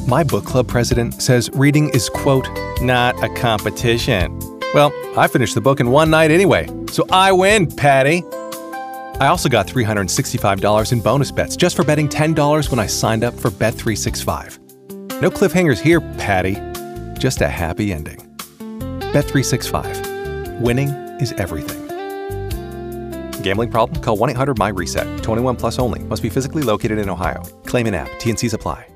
My book club president says reading is, quote, not a competition. Well, I finished the book in one night anyway, so I win, Patty. I also got $365 in bonus bets just for betting $10 when I signed up for Bet365. No cliffhangers here, Patty. Just a happy ending. Bet365. Winning is everything. Gambling problem? Call 1-800-MY-RESET. 21 plus only. Must be physically located in Ohio. Claim in app. T&Cs apply.